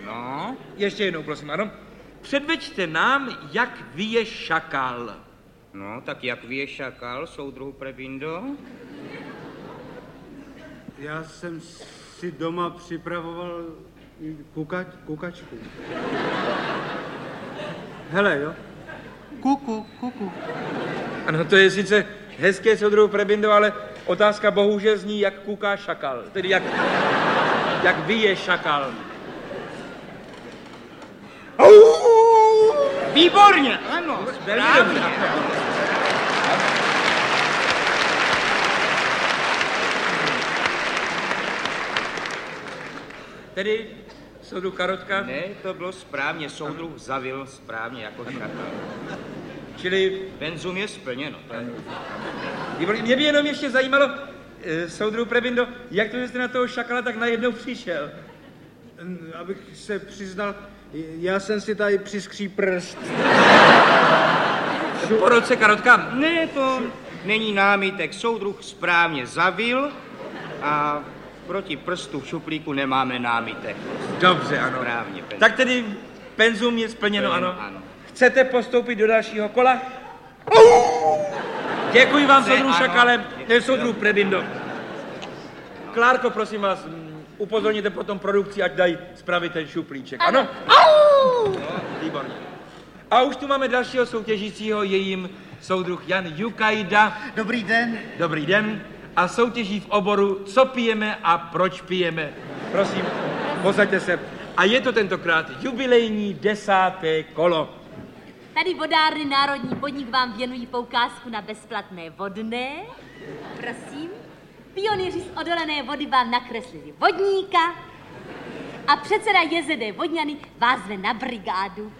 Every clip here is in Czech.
No. Ještě jednou, prosím, ano. Předveďte nám, jak vyje šakal. No, tak jak vyje šakal, soudruhu Prebindo? Já jsem si doma připravoval kukačku. Hele, jo. Kuku. Ano, to je sice hezké, soudruhu Prebindo, ale otázka bohužel zní, jak kuká šakal. Tedy jak vyje šakal. Výborně, ano, správně. Tedy soudruh Karotka? Ne, to bylo správně, soudruh zavil správně jako šakal. Čili... Penzum je splněno. Výborně. Mě by jenom ještě zajímalo, soudruh Prebindo, jak to, že jste na toho šakala tak najednou přišel? Abych se přiznal, já jsem si tady přiskří prst. Po roce Karotka? Ne, to není námitek. Soudruh správně zavil a proti prstu v šuplíku nemáme námitek. Dobře, ano. Správně, tak tedy penzum je splněno, ano. Chcete postoupit do dalšího kola? Děkuji vám, soudruh Šakale, soudruh Prebindo. Klárko, prosím vás, upozorněte potom produkci, ať dají spravit ten šuplíček, ano? Výborně. A už tu máme dalšího soutěžícího, je jim soudruh Jan Jukajda. Dobrý den. Dobrý den. A soutěží v oboru, co pijeme a proč pijeme. Prosím, posaďte se. A je to tentokrát jubilejní 10. kolo. Tady vodárny Národní podnik vám věnují poukázku na bezplatné vodné. Prosím. Pionýři z odolené vody vám nakreslili vodníka a předseda JZD Vodňany vás zve na brigádu.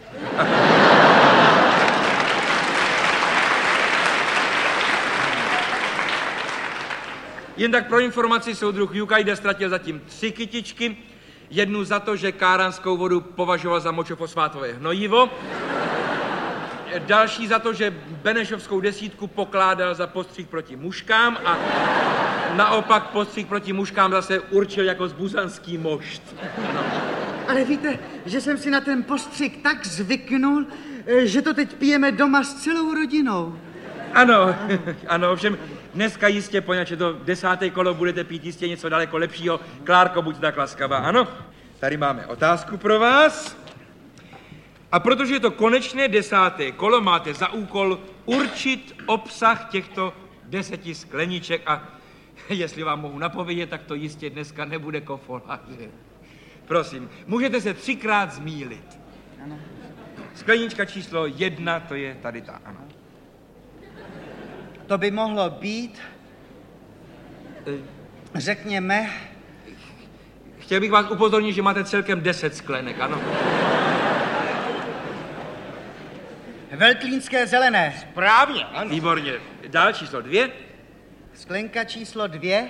Jen tak pro informaci, soudruh Jukajda ztratil zatím 3 kytičky. Jednu za to, že káranskou vodu považoval za močofosfátové hnojivo. Další za to, že Benešovskou 10 pokládal za postřih proti muškám a naopak postřih proti muškám zase určil jako zbuzanský mošt. No. Ale víte, že jsem si na ten postřih tak zvyknul, že to teď pijeme doma s celou rodinou. Ano, ano, ovšem dneska jistě, poněvadž je to 10. kolo, budete pít jistě něco daleko lepšího. Klárko, buď tak laskavá, ano? Tady máme otázku pro vás. A protože je to konečné 10. kolo, máte za úkol určit obsah těchto 10 skleniček a jestli vám mohu napovědět, tak to jistě dneska nebude kofoláže. Prosím, můžete se 3krát zmýlit. Ano. Sklenička číslo 1, to je tady ta, ano. To by mohlo být, řekněme... Chtěl bych vás upozornit, že máte celkem 10 sklenek, ano. Veltlínské zelené. Správně, ano. Výborně. Dál číslo 2. Sklenka číslo 2.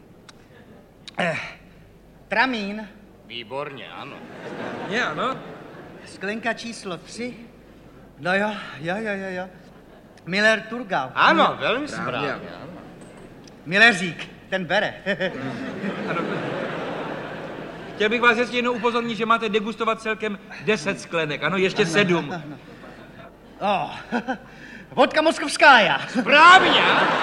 Tramín. Výborně, ano. Je, ano. Sklenka číslo 3. No jo. Miller Turgau. Ano, velmi správně. Milleřík, ten bere. Ano. Chtěl bych vás ještě jednou upozornit, že máte degustovat celkem 10 sklenek, ano, ještě 7. Vodka moskovskája. Správně.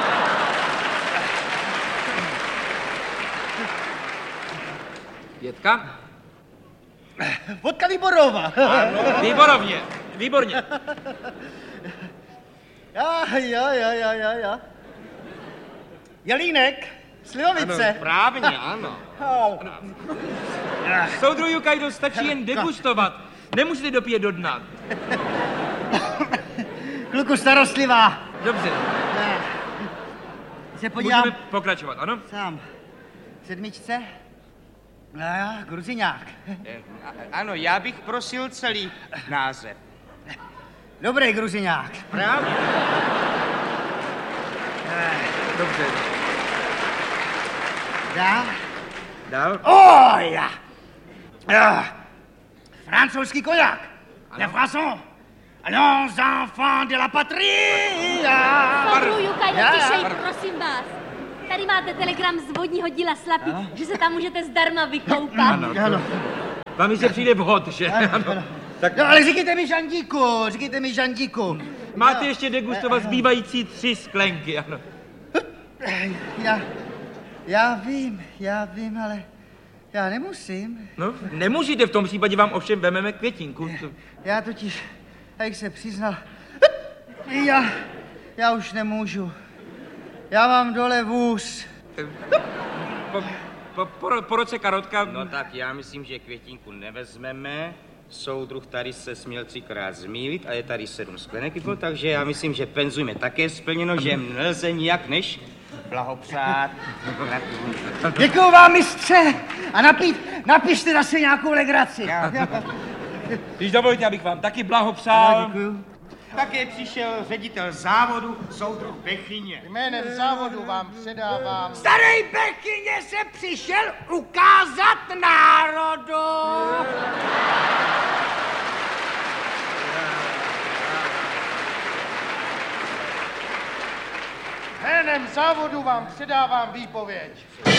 Dětka? Vodka Výborová. Ano. Výborně. Jo. Jelínek, slivovice. Ano, správně, ano. Soudruh Jukajdo, stačí jen degustovat. Nemusíte dopít do dna. Kluku starostlivá. Dobře. Se podívám. Můžeme pokračovat, ano? Sám. 7. Gruziňák. Ano, já bych prosil celý název. Dobrý Gruziňák. Správně. Dobře. Dál? Francouzský koják. Le Français. Allons, enfants de la patrie. Soudruh Jukajdo, tišej, prosím vás. Tady máte telegram z vodního díla Slapy, že se tam můžete zdarma vykoupat. Ano. Vám mi se přijde vhod, že? Ano. Tak No, ale říkejte mi Žandíku. máte ještě degustovat zbývající 3 sklenky, ano. Já vím, ale já nemusím. No, nemůžete, v tom případě vám ovšem vememe květinku. Já totiž, jak se přiznal, já už nemůžu. Já mám dole vůz. Po roce karotka... No tak já myslím, že květinku nevezmeme. Soudruh tady se směl 3krát zmýlit a je tady 7 sklenek, takže já myslím, že penzum je také splněno, že nelze nijak než blahopřát. Děkuju vám, mistře. A napište zase nějakou legraci. Když dovolíte, abych vám taky blahopřál. Děkuju. Také přišel ředitel závodu, soudruh Bechyně. Jménem závodu vám předávám. Starý Bechyně se přišel ukázat národu. Jménem závodu vám předávám výpověď.